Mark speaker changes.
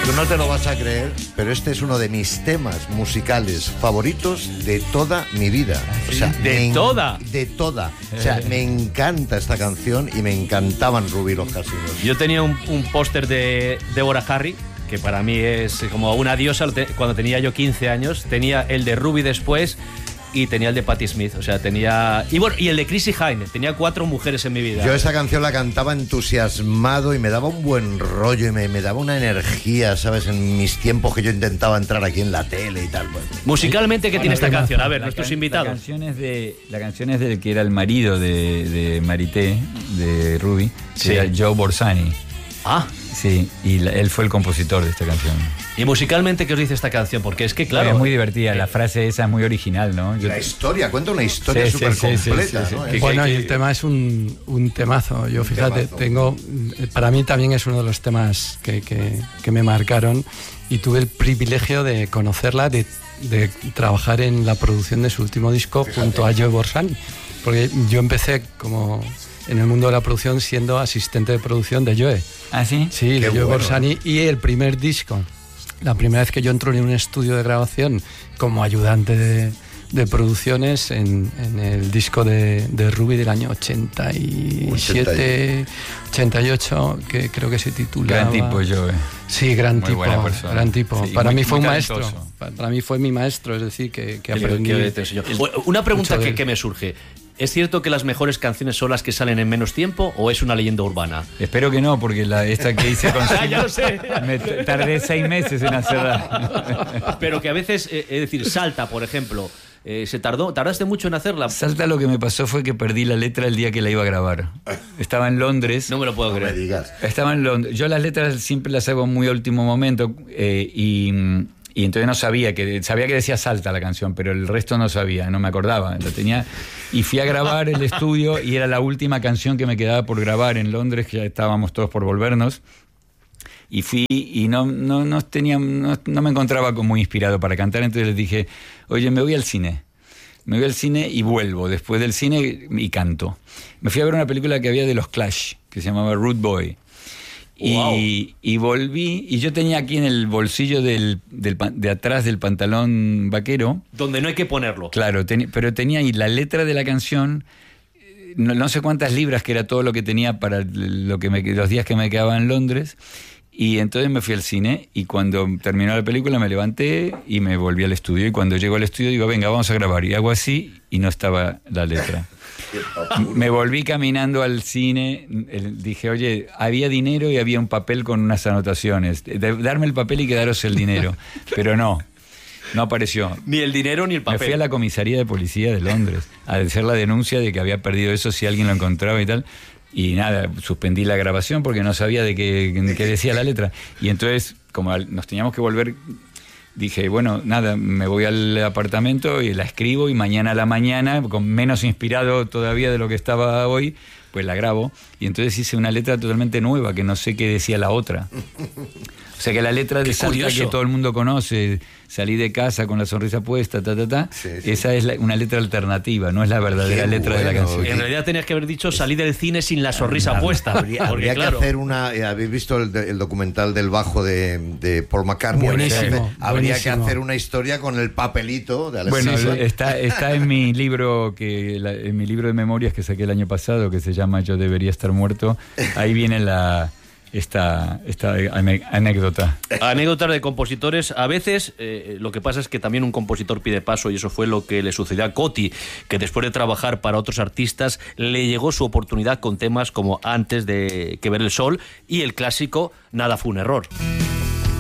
Speaker 1: Tú no te lo vas a creer, pero este es uno de mis temas musicales favoritos de toda mi vida. O sea,
Speaker 2: ¿De toda?
Speaker 1: De toda. O sea, me encanta esta canción y me encantaban Rubí los Casinos.
Speaker 2: Yo tenía un póster de Deborah Harry, que para mí es como una diosa. Cuando tenía yo 15 años, tenía el de Ruby después y tenía el de Patti Smith. O sea, tenía... Y el de Chrissy Hynde. Tenía 4 mujeres en mi vida.
Speaker 1: Yo esa canción la cantaba entusiasmado y me daba un buen rollo y me daba una energía, ¿sabes? En mis tiempos que yo intentaba entrar aquí en la tele y tal. Bueno.
Speaker 2: Musicalmente, ¿qué tiene esta canción? A ver, nuestros invitados.
Speaker 3: La canción es del que era el marido de Marité, de Ruby, que era Joe Borsani.
Speaker 2: Ah.
Speaker 3: Sí, y él fue el compositor de esta canción.
Speaker 2: ¿Y musicalmente qué os dice esta canción? Porque es que, claro...
Speaker 3: Es muy divertida, la frase esa es muy original, ¿no?
Speaker 1: La historia, cuenta una historia súper completa, ¿no?
Speaker 4: Bueno, y el tema es un temazo. Yo, fíjate, para mí también es uno de los temas que me marcaron y tuve el privilegio de conocerla, de trabajar en la producción de su último disco junto a Joe Borsani. Porque yo empecé como... en el mundo de la producción siendo asistente de producción de Joe.
Speaker 3: ¿Ah, sí?
Speaker 4: Sí, de Joe Borsani. Y el primer disco, la primera vez que yo entro en un estudio de grabación como ayudante de producciones en el disco de Ruby del año 87, 88, que creo que se titula...
Speaker 3: Gran tipo, Joe.
Speaker 4: Sí, gran
Speaker 3: muy
Speaker 4: tipo. Gran tipo.
Speaker 3: Sí,
Speaker 4: para mí fue un
Speaker 3: talentoso.
Speaker 4: maestro. Para mí fue mi maestro, es decir, que aprendí...
Speaker 2: Una pregunta que me surge. ¿Es cierto que las mejores canciones son las que salen en menos tiempo o es una leyenda urbana?
Speaker 3: Espero que no, porque esta que hice con
Speaker 2: ya lo sé.
Speaker 3: Me tardé 6 meses en hacerla.
Speaker 2: Pero que a veces, es decir, Salta, por ejemplo, ¿tardaste mucho en hacerla?
Speaker 3: Salta, lo que me pasó fue que perdí la letra el día que la iba a grabar. Estaba en Londres.
Speaker 2: No me lo puedo creer.
Speaker 1: Me digas.
Speaker 3: Estaba en Londres. Yo las letras siempre las hago muy a último momento y entonces no sabía que decía Salta la canción, pero el resto no sabía, no me acordaba. Lo tenía y fui a grabar el estudio y era la última canción que me quedaba por grabar en Londres, que ya estábamos todos por volvernos. Y fui y no me encontraba como inspirado para cantar, entonces les dije, oye, me voy al cine y vuelvo después del cine y canto. Me fui a ver una película que había de los Clash, que se llamaba Rude Boy. Wow. Y volví, y yo tenía aquí en el bolsillo de atrás del pantalón vaquero...
Speaker 2: Donde no hay que ponerlo.
Speaker 3: Claro, pero tenía ahí la letra de la canción, no sé cuántas libras, que era todo lo que tenía para los días que me quedaba en Londres, y entonces me fui al cine, y cuando terminó la película me levanté y me volví al estudio, y cuando llego al estudio digo, venga, vamos a grabar, y hago así, y no estaba la letra. Me volví caminando al cine, dije, oye, había dinero y había un papel con unas anotaciones, darme el papel y quedaros el dinero, pero no apareció.
Speaker 2: Ni el dinero ni el papel.
Speaker 3: Me fui a la comisaría de policía de Londres a hacer la denuncia de que había perdido eso si alguien lo encontraba y tal, y nada, suspendí la grabación porque no sabía de qué decía la letra, y entonces, como nos teníamos que volver... Dije, bueno, nada, me voy al apartamento y la escribo, y mañana a la mañana, con menos inspirado todavía de lo que estaba hoy, pues la grabo. Y entonces hice una letra totalmente nueva, que no sé qué decía la otra. O sea, que la letra de Salta, que todo el mundo conoce, salí de casa con la sonrisa puesta, sí. Esa es una letra alternativa, no es la verdadera letra de la canción.
Speaker 2: En realidad tenías que haber dicho salí del cine sin la sonrisa puesta.
Speaker 1: Habría que hacer ¿habéis visto el documental del bajo de Paul McCartney?
Speaker 4: Buenísimo.
Speaker 1: Habría que hacer una historia con el papelito de
Speaker 3: Alexis. Bueno, está en mi libro en mi libro de memorias que saqué el año pasado, que se llama Yo debería estar muerto. Ahí viene esta anécdota.
Speaker 2: Anécdotas de compositores. A veces lo que pasa es que también un compositor pide paso, y eso fue lo que le sucedió a Coti, que después de trabajar para otros artistas le llegó su oportunidad con temas como Antes de que ver el sol y el clásico Nada fue un error.